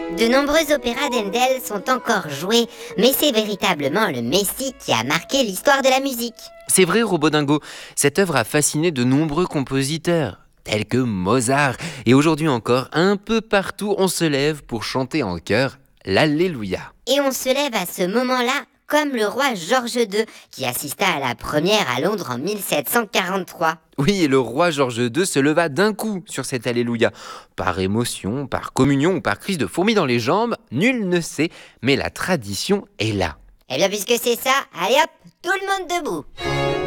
De nombreux opéras d'Handel sont encore joués, mais c'est véritablement le Messie qui a marqué l'histoire de la musique. C'est vrai, Robodingo, cette œuvre a fasciné de nombreux compositeurs, tels que Mozart. Et aujourd'hui encore, un peu partout, on se lève pour chanter en chœur l'Alléluia. Et on se lève à ce moment-là comme le roi George II, qui assista à la première à Londres en 1743. Oui, et le roi George II se leva d'un coup sur cet Alléluia. Par émotion, par communion ou par crise de fourmis dans les jambes, nul ne sait, mais la tradition est là. Eh bien puisque c'est ça, allez hop, tout le monde debout.